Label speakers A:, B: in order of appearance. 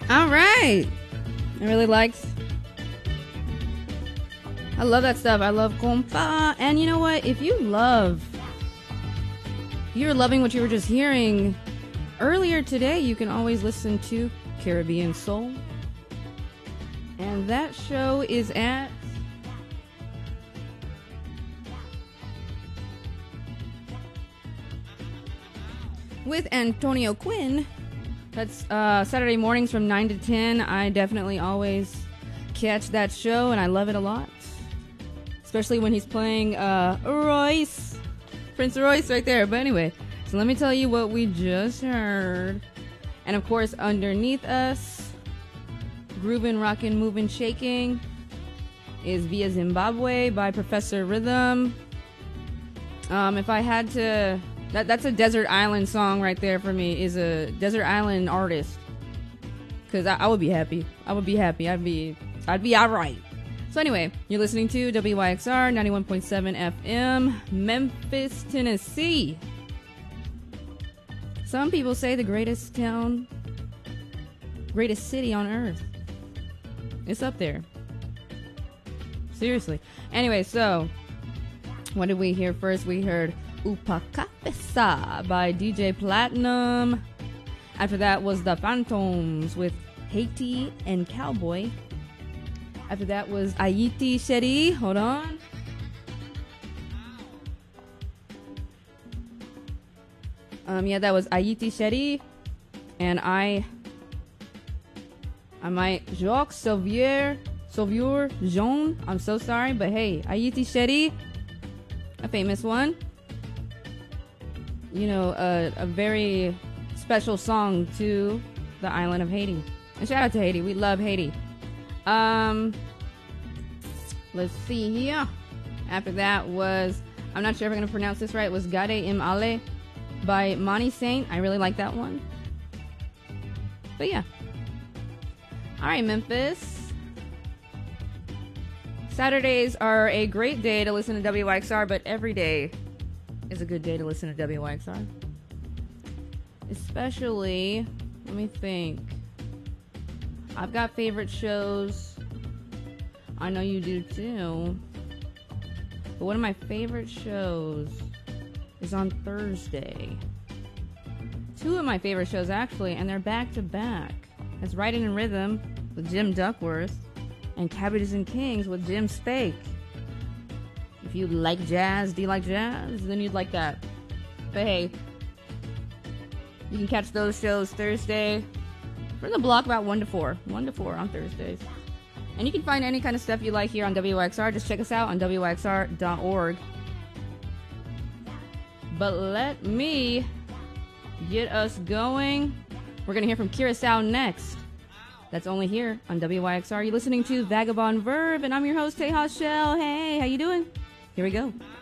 A: All right. I love that stuff. I love compa. And you know what? If you're loving what you were just hearing earlier today, you can always listen to Caribbean Soul. And that show is at with Antonio Quinn. That's Saturday mornings from 9 to 10. I definitely always catch that show, and I love it a lot. Especially when he's playing Royce. Prince Royce right there. But anyway, so let me tell you what we just heard. And of course, underneath us, groovin', rockin', movin', shaking, is Via Zimbabwe by Professor Rhythm. If I had to... That's a Desert Island song right there for me. Is a Desert Island artist. Because I would be happy. I'd be alright. So anyway, you're listening to WYXR 91.7 FM, Memphis, Tennessee. Some people say the greatest city on earth. It's up there. Seriously. Anyway, so what did we hear first? We heard Upakapesa by DJ Platinum. After that was The Phantoms with Haiti and Cowboy. After that was Ayiti Sheri. Hold on. That was Ayiti Sheri. And I might Jacques Sauvier Jean. I'm so sorry, but hey, Ayiti Sheri, a famous one. You know, a very special song to the island of Haiti. And shout out to Haiti. We love Haiti. Let's see here. After that was, I'm not sure if I'm going to pronounce this right, it was Gade Im Ale by Monty Saint. I really like that one. But yeah. Alright, Memphis. Saturdays are a great day to listen to WYXR, but every day is a good day to listen to WYXR. Especially, let me think. I've got favorite shows. I know you do too. But one of my favorite shows is on Thursday. Two of my favorite shows, actually, and they're back to back. It's Writing in Rhythm with Jim Duckworth and Cabbages and Kings with Jim Spake. If you like jazz, do you like jazz? Then you'd like that. But hey, you can catch those shows Thursday from the block about 1 to 4. 1 to 4 on Thursdays. And you can find any kind of stuff you like here on WYXR. Just check us out on WYXR.org. But let me get us going. We're going to hear from Curacao next. That's only here on WYXR. You're listening to Vagabond Verb, and I'm your host, Tejas Shell. Hey, how you doing? Here we go.